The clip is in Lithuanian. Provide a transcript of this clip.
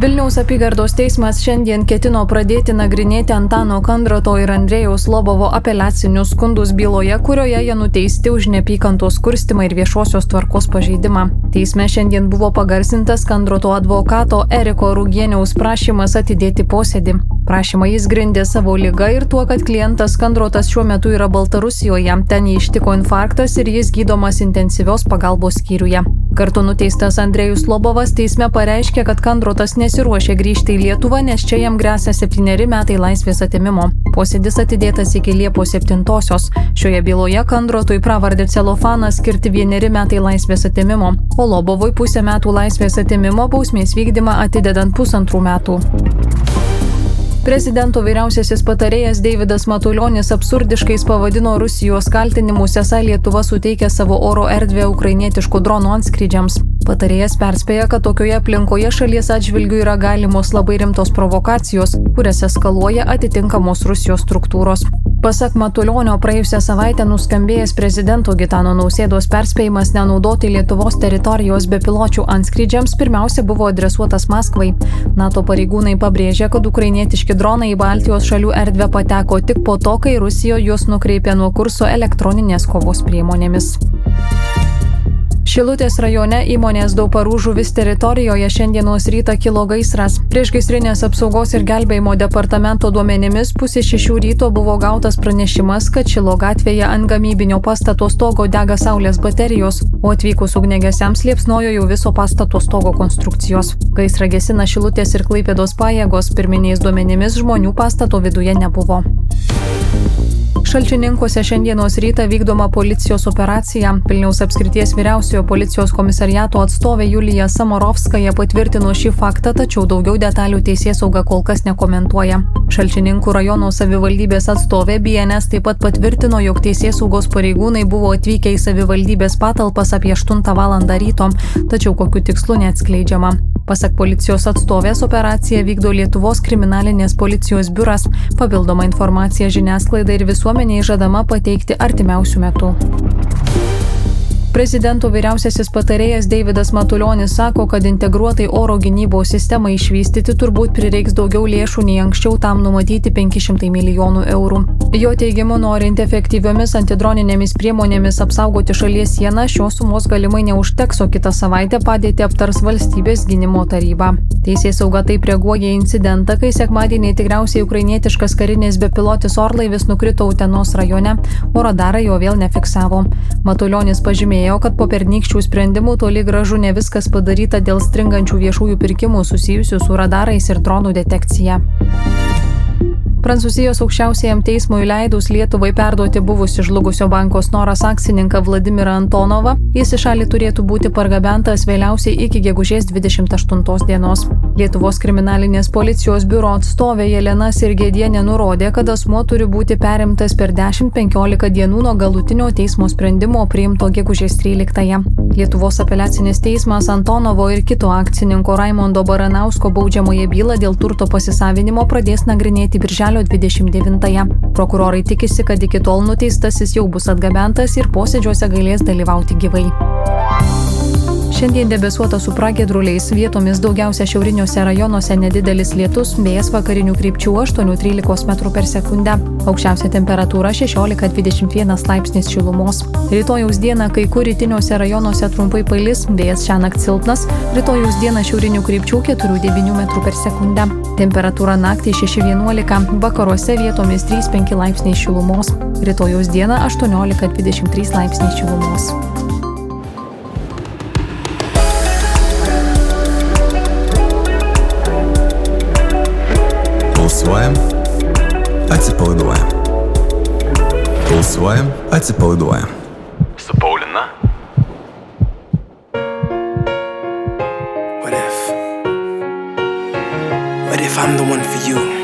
Vilniaus apygardos teismas šiandien ketino pradėti nagrinėti Antano Kandrato ir Andrėjaus Lobovo apeliacinius skundus byloje, kurioje jie nuteisti už neapykantos kurstymą ir viešosios tvarkos pažeidimą. Teisme šiandien buvo pagarsintas Kandrato advokato Eriko Rugieniaus prašymas atidėti posėdį. Prašymą jis grindė savo liga ir tuo, kad klientas Kandratas šiuo metu yra Baltarusijoje, ten jį ištiko infarktas ir jis gydomas intensyvios pagalbos skyriuje. Kartu nuteistas Andrėjus Lobovas teisme pareiškė, kad Kandratas nesiruošia grįžti į Lietuvą, nes čia jam gresia 7 metai laisvės atėmimo. Posėdis atidėtas iki Liepos 7-osios. Šioje byloje Kandratui pravardę celofanas skirti 1 metai laisvės atėmimo, o Lobovui 0,5 metų laisvės atėmimo bausmės vykdymą atidedant 1,5 metų. Prezidento vyriausiasis patarėjas Deividas Matulionis absurdiškais pavadino Rusijos kaltinimus, esą Lietuva suteikia savo oro erdvę ukrainietiškų dronų antskrydžiams. Patarėjas perspėja, kad tokioje aplinkoje šalies atžvilgiu yra galimos labai rimtos provokacijos, kurias eskaluoja atitinkamos Rusijos struktūros. Pasak Matulionio, praėjusią savaitę nuskambėjęs prezidento Gitano Nausėdos perspėjimas nenaudoti Lietuvos teritorijos bepiločių antskrydžiams pirmiausia buvo adresuotas Maskvai. NATO pareigūnai pabrėžė, kad ukrainietiški dronai į Baltijos šalių erdvę pateko tik po to, kai Rusija juos nukreipė nuo kurso elektroninės kovos priemonėmis. Šilutės rajone įmonės Dauparų žuvis teritorijoje šiandienos rytą kilo gaisras. Priešgaisrinės apsaugos ir gelbėjimo departamento duomenimis 5:30 ryto buvo gautas pranešimas, kad Šilo gatvėje ant gamybinio pastato stogo dega saulės baterijos, o atvykus ugniagesiams liepsnojo jau viso pastato stogo konstrukcijos. Gaisrą gesina Šilutės ir Klaipėdos pajėgos, pirminiais duomenimis žmonių pastato viduje nebuvo. Šalčininkuose šiandienos rytą vykdoma policijos operacija. Vilniaus apskrities vyriausiojo policijos komisariato atstovė Julija Samorovskaja patvirtino šį faktą, tačiau daugiau detalių teisėsauga kol kas nekomentuoja. Šalčininkų rajono savivaldybės atstovė BNS taip pat patvirtino, jog teisėsaugos pareigūnai buvo atvykę į savivaldybės patalpas apie 8 val. Ryto, tačiau kokiu tikslu neatskleidžiama. Pasak policijos atstovės, operaciją vykdo Lietuvos kriminalinės policijos biuras. Papildoma informacija žiniasklaidai ir visuomeniai žadama pateikti artimiausių metų. Prezidento vyriausiasis patarėjas Deividas Matulionis sako, kad integruotai oro gynybos sistemai išvystyti turbūt prireiks daugiau lėšų nei anksčiau, tam numatyti 500 milijonų eurų. Jo teigimu, norint efektyviomis antidroninėmis priemonėmis apsaugoti šalies sieną, šios sumos galimai neužteks, o kitą savaitę padėtį aptars valstybės gynimo taryba. Teisėsauga taip reaguoja į incidentą, kai sekmadienį tikriausiai ukrainietiškas karinės bepilotis orlaivis nukrito Utenos rajone, o radarai jo vėl nefiksavo. Matulionis pažymėjo, kad po pernykščių sprendimų toli gražu ne viskas padaryta dėl stringančių viešųjų pirkimų susijusių su radarais ir dronų detekcija. Prancūzijos aukščiausiajam teismui leidus Lietuvai perduoti buvusi žlugusio banko Snoras akcininką Vladimirą Antonovą, jis į šalį turėtų būti pargabentas vėliausiai iki gegužės 28 dienos. Lietuvos kriminalinės policijos biuro atstovė Jelena Sirgėdienė nurodė, kad asmuo turi būti perimtas per 10-15 dienų nuo galutinio teismo sprendimo priimto gegužės 13. Lietuvos apeliacinis teismas Antonovo ir kito akcininko Raimondo Baranausko baudžiamąją bylą dėl turto pasisavinimo pradės nagrinėti birželio 29. Prokurorai tikisi, kad iki tol nuteistasis jau bus atgabentas ir posėdžiuose galės dalyvauti gyvai. Šiandien debesuota su pragiedruliais, vietomis daugiausia šiauriniuose rajonuose nedidelis lietus, vėjas vakarinių krypčių 8-13 m/s. Aukščiausia temperatūra 16-21 laipsnis šilumos. Rytojaus dieną kai kur rytiniuose rajonuose trumpai palis, vėjas šiąnakt silpnas, rytojaus dieną šiaurinių krypčių 4-9 m/s. Temperatūra naktį 6-11, vakaruose vietomis 3-5 laipsniai šilumos, rytojaus dieną 18-23 laipsniai šilumos. Pulsuojam, atsipalaiduojam. Pulsuojam, atsipalaiduojam. Su Paulina. What if I'm the one for you?